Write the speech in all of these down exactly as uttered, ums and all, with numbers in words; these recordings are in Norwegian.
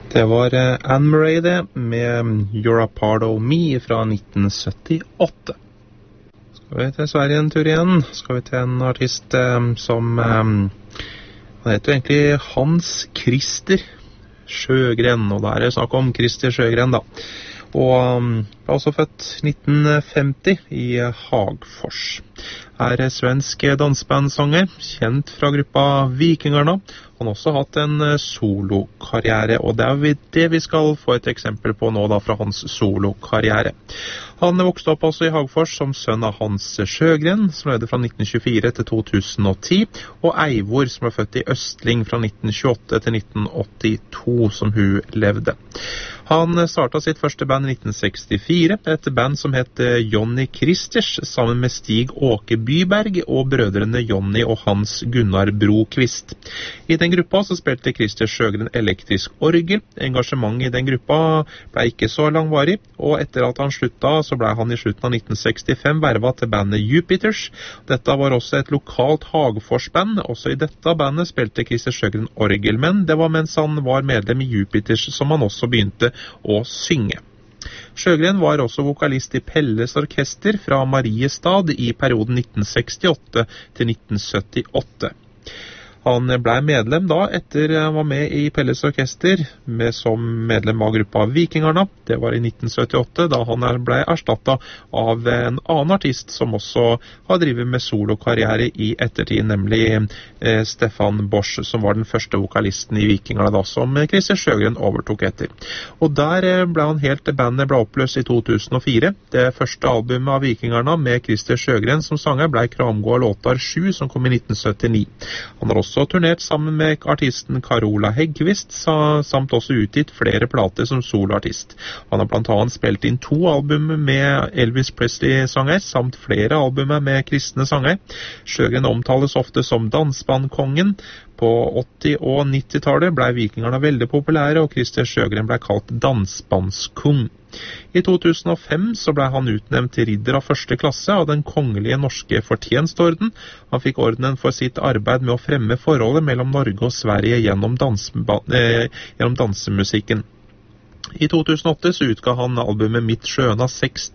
Det var Anne Murray det, med You're a Part of Me fra nitten syttiåtte. Skal vi til Sverige en tur igjen, skal vi til en artist eh, som, eh, han heter jo egentlig Hans Christer Sjögren, og der er det snakk om Christer Sjögren da. Og han var også født nitten femti i Hagfors. Er svensk dansebandsanger, kjent fra gruppa Vikingarna. Han har også hatt en solokarriere, og det er det vi skal få et eksempel på nå da fra hans solokarriere. Han vokste opp også i Hagfors som sønn av Hans Sjögren, som levde fra nitten tjuefire til to tusen og ti, og Eivor, som ble født i Østling fra nitten tjueåtte til nitten åttito, som hun levde. Han startet sitt første band i nitten sekstifire, et band som het Johnny Christers, sammen med Stig Åke Byberg og brødrene Johnny og Hans Gunnar Brokvist. I den gruppa så spilte Christer Sjögren elektrisk orgel. Engasjementet i den gruppa ble ikke så langvarig, og etter at han slutta, så ble han i slutten av nitten sekstifem vervet til bandet Jupiters. Dette var også et lokalt Hagfors-band. Også i dette bandet spilte Christer Sjögren orgel, men det var mens han var medlem i Jupiters som han også begynte å synge. Sjögren var også vokalist i Pelles Orkester fra Mariestad i perioden nitten sekstiåtte til nitten syttiåtte. Han ble medlem da etter han var med i Pelles Orkester med, som medlem av gruppa Vikingarna. Det var i nitten syttiåtte da han ble erstattet av en annen artist som også har drivet med solokarriere i ettertid, nemlig eh, Stefan Bosch, som var den første vokalisten i Vikingarna da, som Christer Sjögren overtok etter. Og der eh, ble han helt, bandet ble oppløst i to tusen og fire. Det første albumet av Vikingarna med Christer Sjögren som sanger ble Kramgå låtar sju, som kom i nitten syttini. Han har også Så turnert sammen med artisten Carola Häggkvist, samt også utgitt flere plater som soloartist. Han har blant annet spilt inn to album med Elvis Presley-sanger, samt flere album med kristne sanger. Sjögren omtales ofte som dansbandkongen. På åtti- og nittitallet ble Vikingarna veldig populære, og Christer Sjögren ble kalt dansbandskung. I to tusen og fem så ble han utnevnt til ridder av første klasse av den kongelige norske fortjenstorden. Han fikk ordenen for sitt arbeid med å fremme forholdet mellom Norge og Sverige gjennom, danseba- eh, gjennom dansemusikken. I to tusen og åtte så utga han albumet Mitt skjøna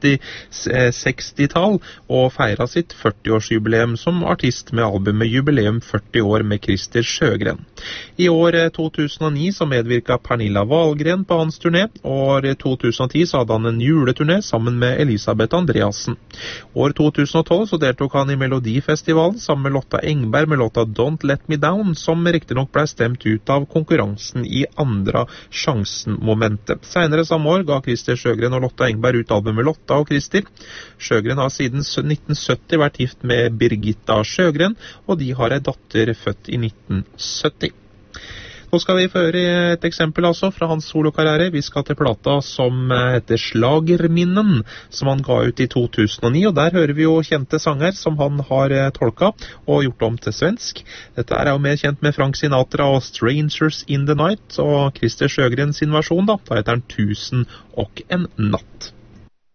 sekstitall og feiret sitt førti-årsjubileum som artist med albumet Jubileum førti år med Christer Sjögren. I år to tusen og ni så medvirket Pernilla Wahlgren på hans turné, og i to tusen og ti så hadde han en juleturné sammen med Elisabeth Andreassen. År to tusen og tolv så deltok han i Melodifestivalen sammen med Lotta Engberg med låta Don't Let Me Down, som riktig nok ble stemt ut av konkurransen i andre sjansen-momentet. Senere samme år ga Christer Sjögren og Lotta Engberg ut albumet Lotta og Christer. Sjögren har siden nitten sytti vært gift med Birgitta Sjögren, og de har en datter født i nitten sytti. Nå skal vi føre et eksempel altså fra hans solokarriere. Vi skal til plata som heter Slagerminnen, som han ga ut i to tusen og ni, og der hører vi jo kjente sanger som han har tolka og gjort om til svensk. Dette er jo mer kjent med Frank Sinatra og Strangers in the Night, og Christer Sjögren sin versjon da, da heter den Tusen og en natt.